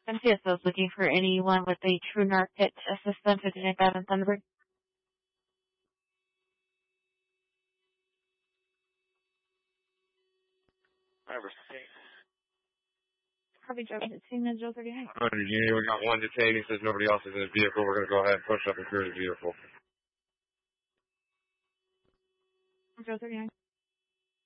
MCSO is looking for anyone with a True Narc Pit Assistant 59,000 Thunderbird. Harvey Joe, it's seen as Joe 39. 100 unit, we got one detained. He says nobody else is in his vehicle. We're going to go ahead and push up and clear his vehicle. Joe 39.